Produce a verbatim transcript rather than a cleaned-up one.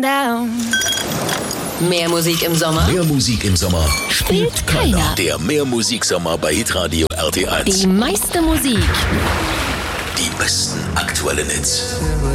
down. Mehr Musik im Sommer? Mehr Musik im Sommer Spielt keiner. Der Mehr Musiksommer bei Hitradio R T eins. Die meiste Musik. Die besten aktuellen Hits.